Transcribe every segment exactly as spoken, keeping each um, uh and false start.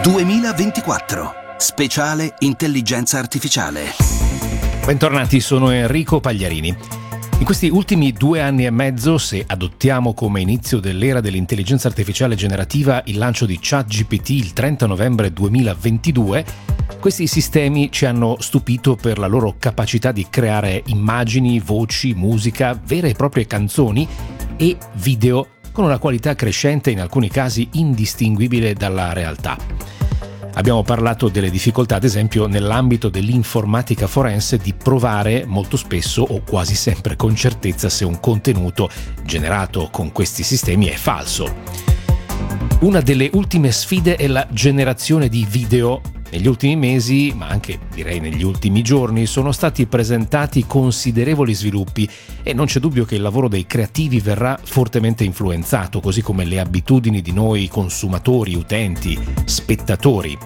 duemilaventiquattro. Speciale Intelligenza Artificiale. Bentornati, sono Enrico Pagliarini. In questi ultimi due anni e mezzo, se adottiamo come inizio dell'era dell'intelligenza artificiale generativa il lancio di ChatGPT il trenta novembre duemilaventidue, questi sistemi ci hanno stupito per la loro capacità di creare immagini, voci, musica, vere e proprie canzoni e video con una qualità crescente, in alcuni casi indistinguibile dalla realtà. Abbiamo parlato delle difficoltà, ad esempio, nell'ambito dell'informatica forense di provare molto spesso o quasi sempre con certezza se un contenuto generato con questi sistemi è falso. Una delle ultime sfide è la generazione di video. Negli ultimi mesi, ma anche direi negli ultimi giorni, sono stati presentati considerevoli sviluppi e non c'è dubbio che il lavoro dei creativi verrà fortemente influenzato, così come le abitudini di noi consumatori, utenti, spettatori.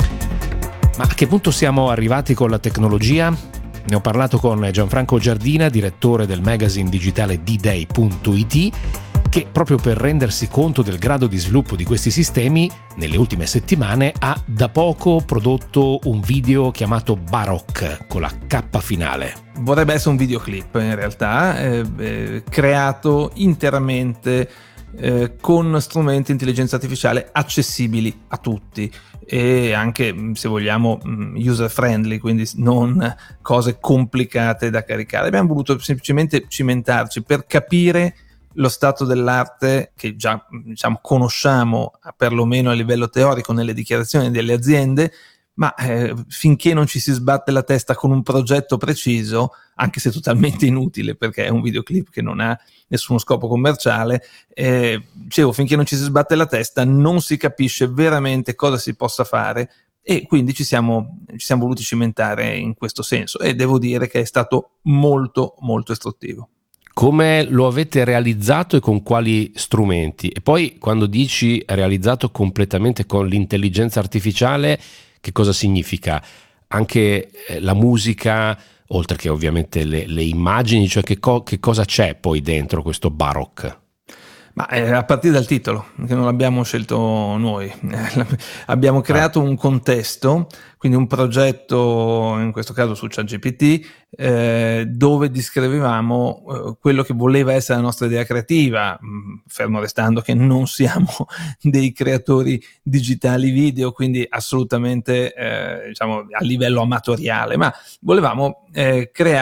Ma a che punto siamo arrivati con la tecnologia? Ne ho parlato con Gianfranco Giardina, direttore del magazine digitale D Day punto it, che proprio per rendersi conto del grado di sviluppo di questi sistemi, nelle ultime settimane ha da poco prodotto un video chiamato Baroque, con la K finale. Vorrebbe essere un videoclip in realtà, eh, eh, creato interamente eh, con strumenti di intelligenza artificiale accessibili a tutti e anche, se vogliamo, user friendly, quindi non cose complicate da caricare. Abbiamo voluto semplicemente cimentarci per capire lo stato dell'arte che già, diciamo, conosciamo perlomeno a livello teorico nelle dichiarazioni delle aziende, ma eh, finché non ci si sbatte la testa con un progetto preciso, anche se totalmente inutile perché è un videoclip che non ha nessuno scopo commerciale, eh, dicevo, finché non ci si sbatte la testa non si capisce veramente cosa si possa fare, e quindi ci siamo, ci siamo voluti cimentare in questo senso, e devo dire che è stato molto molto istruttivo. Come lo avete realizzato e con quali strumenti? E poi, quando dici realizzato completamente con l'intelligenza artificiale, che cosa significa? Anche la musica, oltre che ovviamente le, le immagini, cioè che, co- che cosa c'è poi dentro questo Baroque? Ma eh, a partire dal titolo, che non l'abbiamo scelto noi, abbiamo creato un contesto, quindi un progetto, in questo caso su ChatGPT, eh, dove descrivevamo eh, quello che voleva essere la nostra idea creativa, mh, fermo restando che non siamo dei creatori digitali video, quindi assolutamente eh, diciamo a livello amatoriale, ma volevamo eh, creare